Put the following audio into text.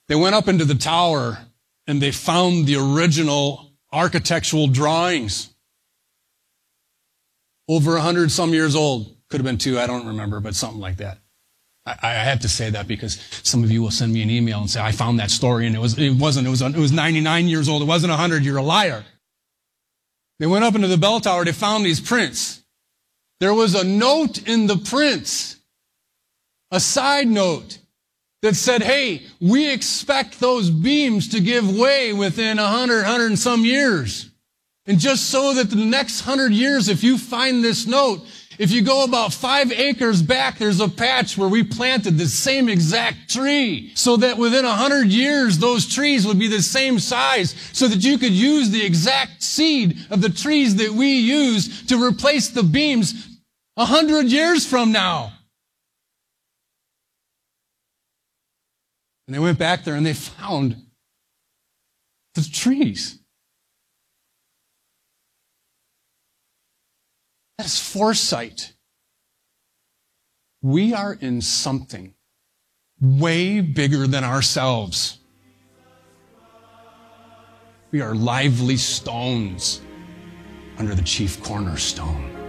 They went up into the tower and they found the original architectural drawings. Over 100 some years old. Could have been 2, I don't remember, but something like that. I have to say that because some of you will send me an email and say, I found that story and it was 99 years old. It wasn't 100. You're a liar. They went up into the bell tower. They found these prints. There was a note in the prints, a side note that said, hey, we expect those beams to give way within 100 and some years. And just so that the next 100 years, if you find this note, if you go about 5 acres back, there's a patch where we planted the same exact tree. So that within 100 years, those trees would be the same size so that you could use the exact seed of the trees that we use to replace the beams 100 years from now. And they went back there and they found the trees. That is foresight. We are in something way bigger than ourselves. We are lively stones under the chief cornerstone.